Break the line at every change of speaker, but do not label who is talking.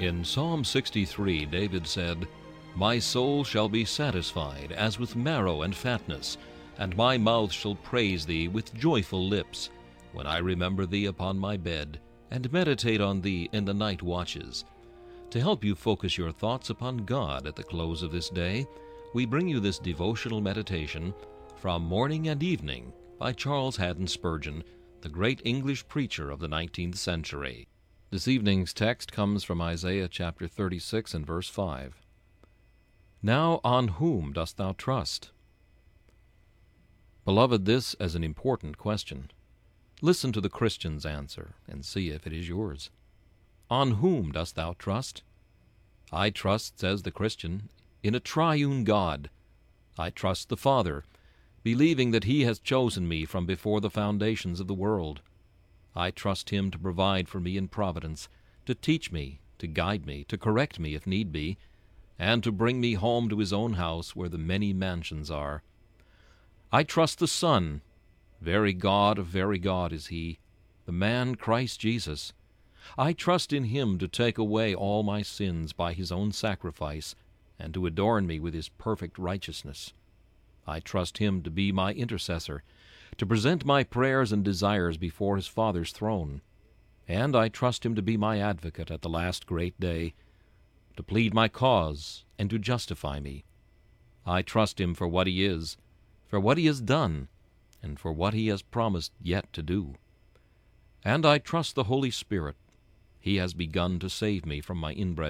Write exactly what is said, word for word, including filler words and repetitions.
In Psalm sixty-three, David said, "My soul shall be satisfied as with marrow and fatness, and my mouth shall praise thee with joyful lips, when I remember thee upon my bed, and meditate on thee in the night watches." To help you focus your thoughts upon God at the close of this day, we bring you this devotional meditation from Morning and Evening by Charles Haddon Spurgeon, the great English preacher of the nineteenth century. This evening's text comes from Isaiah chapter thirty-six and verse five. Now on whom dost thou trust? Beloved, this is an important question. Listen to the Christian's answer and see if it is yours. On whom dost thou trust? I trust, says the Christian, in a triune God. I trust the Father, believing that He has chosen me from before the foundations of the world. I trust Him to provide for me in providence, to teach me, to guide me, to correct me if need be, and to bring me home to His own house where the many mansions are. I trust the Son. Very God of very God is He, the man Christ Jesus. I trust in Him to take away all my sins by His own sacrifice, and to adorn me with His perfect righteousness. I trust Him to be my intercessor, to present my prayers and desires before His Father's throne. And I trust Him to be my advocate at the last great day, to plead my cause and to justify me. I trust Him for what He is, for what He has done, and for what He has promised yet to do. And I trust the Holy Spirit. He has begun to save me from my inbred